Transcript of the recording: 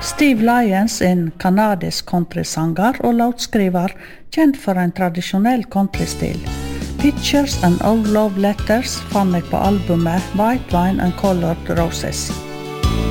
Steve Lyons er en kanadisk countrysanger og låtskriver kjent for en tradisjonell countrystil. Pictures and Old Love Letters fant jeg på albumet White Wine and Colored Roses.